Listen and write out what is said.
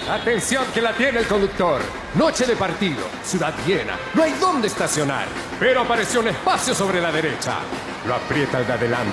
Atención que la tiene el conductor. Noche de partido, ciudad llena, no hay dónde estacionar. Pero apareció un espacio sobre la derecha. Lo aprieta el de adelante.